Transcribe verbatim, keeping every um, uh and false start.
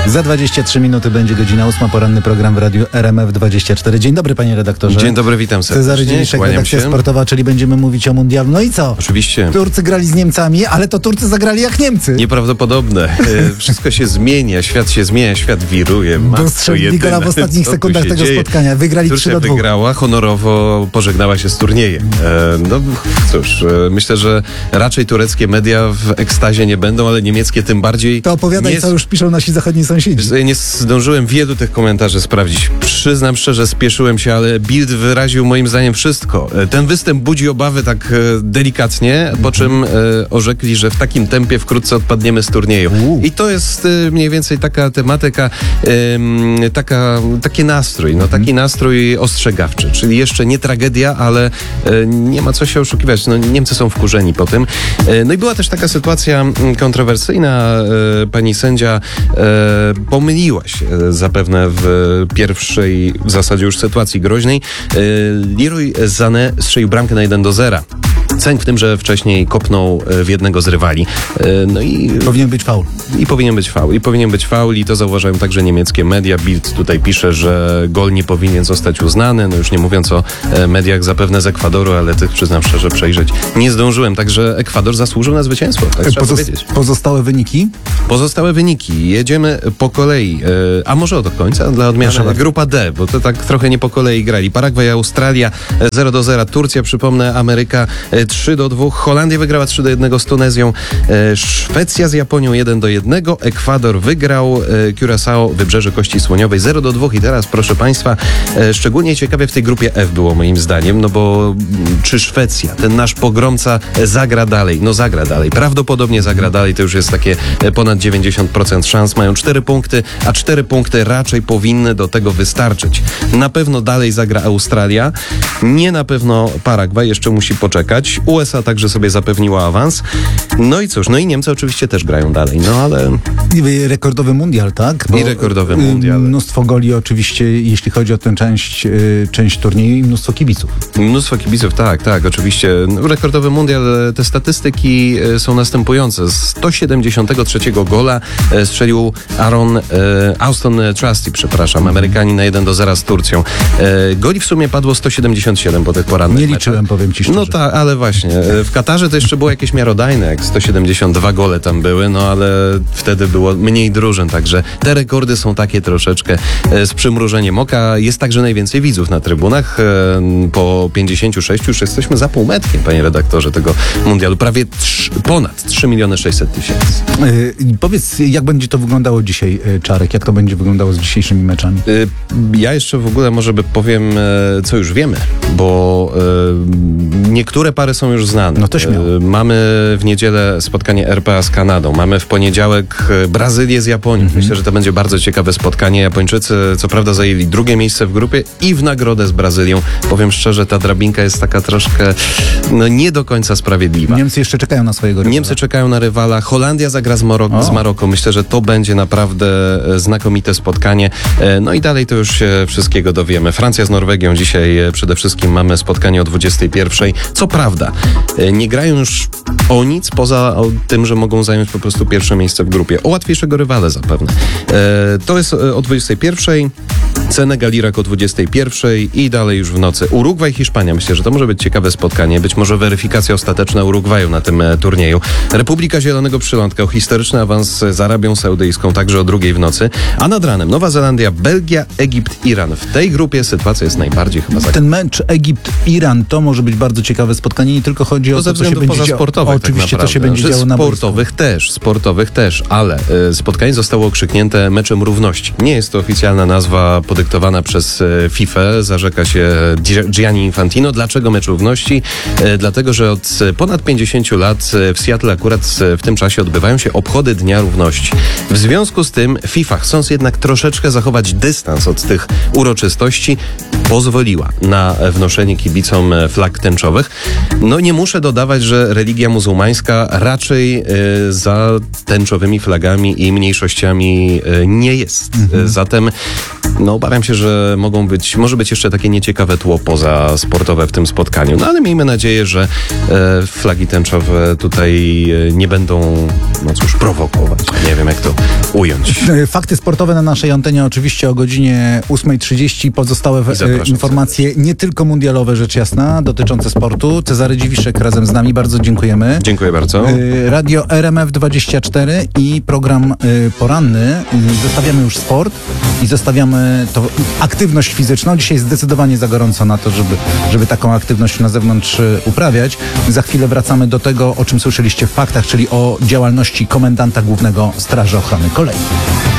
Za dwadzieścia trzy minuty będzie godzina ósma, poranny program w radiu R M F dwadzieścia cztery. Dzień dobry, panie redaktorze. Dzień dobry, witam serdecznie. Cezary Dzieliszek, redakcja sportowa, czyli będziemy mówić o mundialu. No i co? Oczywiście. Turcy grali z Niemcami, ale to Turcy zagrali jak Niemcy. Nieprawdopodobne. Wszystko się zmienia, świat się zmienia, świat wiruje. Dostrzelili gola w ostatnich sekundach tego dzieje? spotkania. Wygrali trzy do dwóch. Wygrała, honorowo pożegnała się z turniejem. No cóż, myślę, że raczej tureckie media w ekstazie nie będą, ale niemieckie tym bardziej. To opowiadaj, nie... co już piszą nasi zachodni sąsiedzi. Nie zdążyłem wielu tych komentarzy sprawdzić. Przyznam szczerze, spieszyłem się, ale Bild wyraził moim zdaniem wszystko. Ten występ budzi obawy tak delikatnie, po czym orzekli, że w takim tempie wkrótce odpadniemy z turnieju. U. I to jest mniej więcej taka tematyka, taka, taki nastrój, no taki nastrój ostrzegawczy, czyli jeszcze nie tragedia, ale nie ma co się oszukiwać. No, Niemcy są wkurzeni po tym. No i była też taka sytuacja kontrowersyjna. Pani sędzia pomyliła się zapewne w pierwszej w zasadzie już sytuacji groźnej. Leroy Sané strzelił bramkę na jeden do zera. Ceń w tym, że wcześniej kopnął w jednego z rywali. No i powinien być faul. I powinien być faul. I powinien być faul i to zauważają także niemieckie media. Bild tutaj pisze, że gol nie powinien zostać uznany. No już nie mówiąc o mediach zapewne z Ekwadoru, ale tych przyznam szczerze przejrzeć nie zdążyłem. Także Ekwador zasłużył na zwycięstwo. Tak trzeba Pozos- powiedzieć. Pozostałe wyniki? Pozostałe wyniki. Jedziemy po kolei. A może od końca? Dla odmiany. Grupa D, bo to tak trochę nie po kolei grali. Paragwaj, Australia zero do zera. Turcja, przypomnę, Ameryka trzy do dwóch. Holandia wygrała trzy do jednego z Tunezją. Szwecja z Japonią jeden do jednego. Ekwador wygrał. Curaçao, Wybrzeże Kości Słoniowej zero do dwóch. I teraz, proszę państwa, szczególnie ciekawie w tej grupie F było moim zdaniem, no bo czy Szwecja, ten nasz pogromca, zagra dalej? No zagra dalej. Prawdopodobnie zagra dalej. To już jest takie ponad dziewięćdziesiąt procent szans. Mają cztery punkty, a cztery punkty raczej powinny do tego wystarczyć. Na pewno dalej zagra Australia. Nie na pewno Paragwaj, jeszcze musi poczekać. U S A także sobie zapewniła awans. No i cóż, no i Niemcy oczywiście też grają dalej, no ale... I rekordowy mundial, tak? Bo I rekordowy mundial. Mnóstwo goli oczywiście, jeśli chodzi o tę część, część turnieju i mnóstwo kibiców. Mnóstwo kibiców, tak, tak, oczywiście. Rekordowy mundial, te statystyki są następujące. sto siedemdziesiątego trzeciego gola strzelił Aaron e, Auston Trusty, przepraszam, Amerykanin na jeden do zera z Turcją. E, goli w sumie padło sto siedemdziesiąt siedem po tych porannych Nie liczyłem, meczach. Powiem ci szczerze. No tak, ale właśnie. W Katarze to jeszcze było jakieś miarodajne, jak sto siedemdziesiąt dwa gole tam były, no ale wtedy było mniej drużyn, także te rekordy są takie troszeczkę z przymrużeniem oka. Jest także najwięcej widzów na trybunach. Po pięćdziesięciu sześciu już jesteśmy za półmetkiem, panie redaktorze, tego mundialu. Prawie trz, ponad trzy miliony sześćset tysięcy. Yy, powiedz, jak będzie to wyglądało dzisiaj, Czarek? Jak to będzie wyglądało z dzisiejszymi meczami? Yy, ja jeszcze w ogóle może by powiem, co już wiemy, bo yy, niektóre pary są już znane. No to śmiało. Yy, mamy w niedzielę spotkanie R P A z Kanadą. Mamy w poniedziałek Brazylię z Japonią. Mhm. Myślę, że to będzie bardzo ciekawe spotkanie. Japończycy co prawda zajęli drugie miejsce w grupie i w nagrodę z Brazylią. Powiem szczerze, ta drabinka jest taka troszkę no, nie do końca sprawiedliwa. Niemcy jeszcze czekają na swojego rywala. Niemcy czekają na rywala. Holandia zagra z, Marok- z Maroką. Myślę, że to będzie naprawdę znakomite spotkanie. No i dalej to już się wszystkiego dowiemy. Francja z Norwegią dzisiaj przede wszystkim mamy spotkanie o dwudziestej pierwszej. Co prawda, nie grają już o nic poza tym, że mogą zająć po prostu pierwsze miejsce w grupie. O łatwiejszego rywale zapewne. To jest o dwudziestej pierwszej. Senegal, Irak o dwudziestej pierwszej i dalej już w nocy. Urugwaj, Hiszpania. Myślę, że to może być ciekawe spotkanie. Być może weryfikacja ostateczna Urugwaju na tym e, turnieju. Republika Zielonego Przylądka o historyczny awans z Arabią Saudyjską także o drugiej w nocy. A nad ranem Nowa Zelandia, Belgia, Egipt, Iran. W tej grupie sytuacja jest najbardziej chyba zagadniona. Ten mecz Egipt-Iran to może być bardzo ciekawe spotkanie. Nie tylko chodzi to o to, co się będzie działo. Oczywiście tak to się będzie działo na sportowych też, sportowych też, ale e, spotkanie zostało okrzyknięte meczem równości. Nie jest to oficjalna nazwa podyktowana przez FIFA, zarzeka się Gianni Infantino. Dlaczego mecz równości? E, dlatego, że od ponad pięćdziesięciu lat w Seattle akurat w tym czasie odbywają się obchody Dnia Równości. W związku z tym FIFA, chcąc jednak troszeczkę zachować dystans od tych uroczystości, pozwoliła na wnoszenie kibicom flag tęczowych. No nie muszę dodawać, że religia muzułmańska raczej y, za tęczowymi flagami i mniejszościami y, nie jest. Mhm. Zatem no obawiam się, że mogą być, może być jeszcze takie nieciekawe tło poza sportowe w tym spotkaniu. No ale miejmy nadzieję, że e, flagi tęczowe tutaj e, nie będą, no cóż, prowokować. Nie wiem, jak to ująć. Fakty sportowe na naszej antenie oczywiście o godzinie ósma trzydzieści. Pozostałe I zapraszam informacje nie tylko mundialowe, rzecz jasna, dotyczące sportu. Cezary Dziwiszek razem z nami. Bardzo dziękujemy. Dziękuję bardzo. Y, Radio R M F dwadzieścia cztery i program y, poranny. Y, Zostawiamy już sport i zostawiamy to aktywność fizyczną. Dzisiaj zdecydowanie za gorąco na to, żeby, żeby taką aktywność na zewnątrz y, uprawiać. Za chwilę wracamy do tego, o czym słyszeliście w faktach, czyli o działalności komendanta głównego Straży Ochrony Kolei.